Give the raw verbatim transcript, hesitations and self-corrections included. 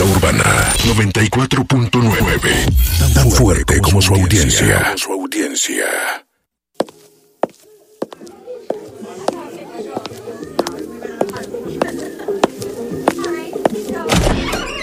Urbana noventa y cuatro punto nueve. Tan fuerte como su audiencia. Su audiencia.